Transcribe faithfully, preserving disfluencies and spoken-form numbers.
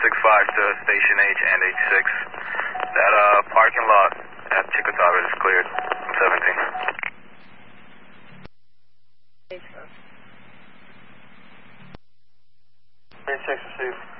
six five to Station H and H six. That uh, parking lot at Chicotaba is cleared. seventeen. H six received.